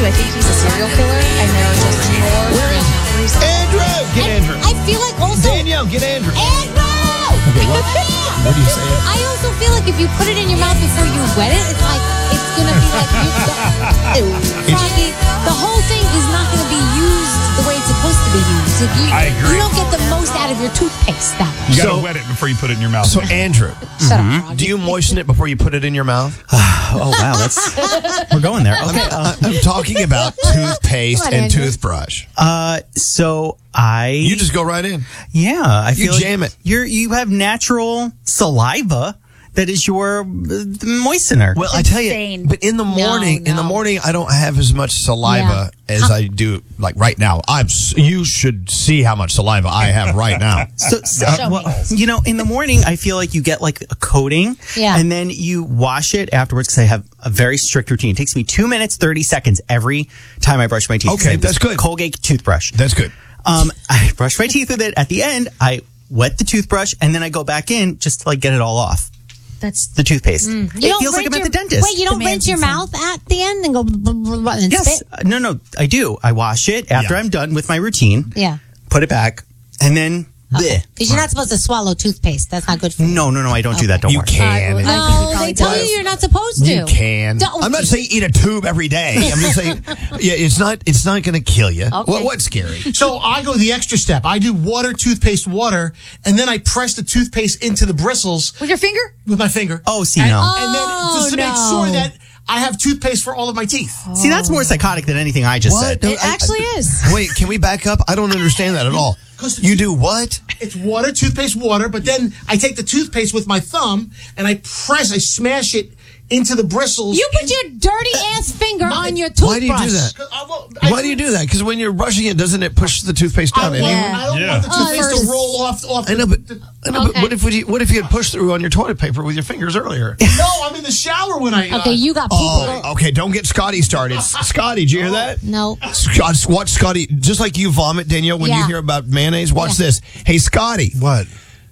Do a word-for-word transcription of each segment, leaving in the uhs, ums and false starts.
I think he's a serial killer, and there are just more calories. Andrew! Get Andrew. I feel like also... Danielle, get Andrew. Andrew! Okay, what? What are you saying? I also feel like if you put it in your mouth before you wet it, it's like, it's going to be like... You, Froggy, the whole thing is not going to be used the way it's supposed to be used. If you, I agree. You don't get the most out of your toothpaste that way. You got to So- wet it before you put it in your mouth. So, Andrew, Shut up, Froggy. do you moisten it before you put it in your mouth? Oh, wow. That's we're going there. Okay. Uh, I'm talking about toothpaste Come on, and Andrew. toothbrush. uh, so I... You just go right in. Yeah, I You feel jam like it. You're, you have natural saliva that is your uh, moistener. Well, I tell you, insane. but in the morning, No, in the no. morning, I don't have as much saliva as I do like right now. I'm. s- You should see how much saliva I have right now. So, so uh, well, you know, in the morning, I feel like you get like a coating, Yeah. and then you wash it afterwards because I have a very strict routine. It takes me two minutes, thirty seconds every time I brush my teeth. Okay, I have that's this good. Colgate toothbrush. That's good. Um, I brush my teeth with it. At the end, I wet the toothbrush, and then I go back in just to like get it all off. That's The toothpaste. You It don't feels like rinse I'm at your- the dentist. Wait, you don't The rinse man's your insane. mouth at the end and go blah, blah, blah, and Yes. spit? Uh, No, no, I do. I wash it after Yeah. I'm done with my routine. Yeah. Put it back, and then bleh. Because you're not supposed to swallow toothpaste. That's not good for you. No, no, no, I don't do that. Don't You worry. can. I think he No, probably they tell does. you you're not supposed to. You can. Don't. I'm not saying eat a tube every day. I'm just saying, yeah, it's not. It's not going to kill you. What, what's scary? So I go the extra step. I do water, toothpaste, water, and then I press the toothpaste into the bristles with your finger. with my finger. Oh, see, and, no. and then just to make no. sure that I have toothpaste for all of my teeth. See, that's more psychotic than anything I just said. It actually is. Wait, can we back up? I don't understand that at all. 'Cause the You tooth- do what? It's water, toothpaste, water, but then I take the toothpaste with my thumb and I press, I smash it into the bristles. You put your dirty ass finger My- on your toothbrush. Why do you do that? I won't- I- Why do you do that? Because when you're brushing it, doesn't it push the toothpaste I down? don't, anyway? want, I don't Yeah. want the Oh, toothpaste first- to roll off. off I know, but, the, I know, but Okay. what if we, what if you had pushed through on your toilet paper with your fingers earlier? no, I'm in the shower when I. Uh, Okay, you got people. Oh, okay. Don't get Scotty started. Scotty, did you hear that? No. Scott, watch Scotty. Just like you vomit, Danielle, when you Yeah. hear about mayonnaise. Watch Yeah. this. Hey, Scotty. What?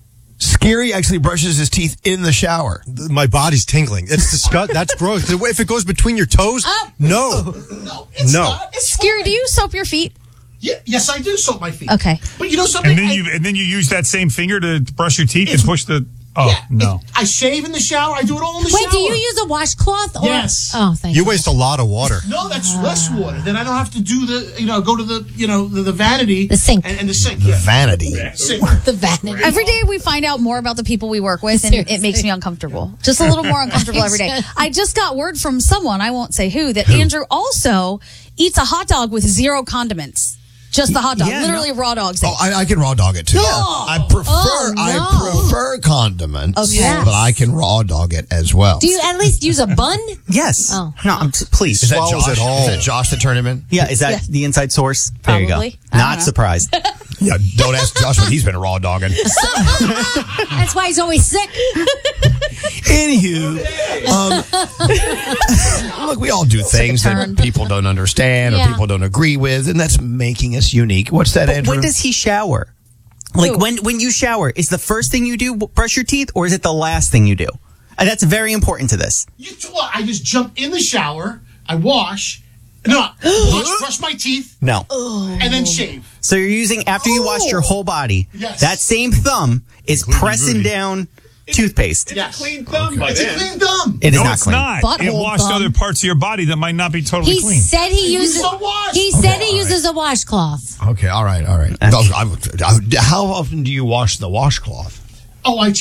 Scary actually brushes his teeth in the shower. My body's tingling. It's disgusting. That's gross. If it goes between your toes, Oh. no. no, it's No. not. It's Scary. Do you soap your feet? Yeah, yes, I do soap my feet. Okay. But you know something? And then I- you and then you use that same finger to brush your teeth and It's- push the. Oh yeah, no! it- I shave in the shower. I do it all in the Wait, shower. do you use a washcloth? Or? Yes. Oh, thank You you. waste a lot of water. No, that's less water. Then I don't have to do the, you know, go to the, you know, the, the vanity. The sink. And, and the sink, yeah. Vanity. Sink. The vanity. Every day we find out more about the people we work with, and it makes me uncomfortable. Just a little more uncomfortable every day. I just got word from someone, I won't say who, that Andrew also eats a hot dog with zero condiments. Just the hot dog, Yeah, literally raw dogs. Oh, I, I can raw dog it too. No. I prefer Oh, no. I prefer condiments, Okay. but I can raw dog it as well. Do you at least use a bun? Yes. Oh. No, I'm, please. Is that swallows Josh? it all. Is that Josh that turned him in? Yeah, is that Yeah. the inside source? There you Probably. go. I don't Not know. surprised. Yeah. Don't ask Josh what he's been raw dogging. That's why he's always sick. Anywho, um, look, we all do things that turn. people don't understand or Yeah. people don't agree with, and that's making us unique. What's that, But Andrew? when does he shower? Like Who? when when you shower, is the first thing you do brush your teeth, or is it the last thing you do? And that's very important to this. You, well, I just jump in the shower, I wash, no, wash, brush my teeth, No. and then shave. So you're using after you wash your whole body. Yes. That same thumb is pressing booty. down toothpaste. Yes. Clean thumb by It's a clean thumb. It is No, not it's clean. not. It Butthole washed thumb. other parts of your body that might not be totally He clean. said he Use uses. a wash. He Okay, said he all uses a washcloth. Okay, all right, all right. How often do you wash the washcloth? Oh, I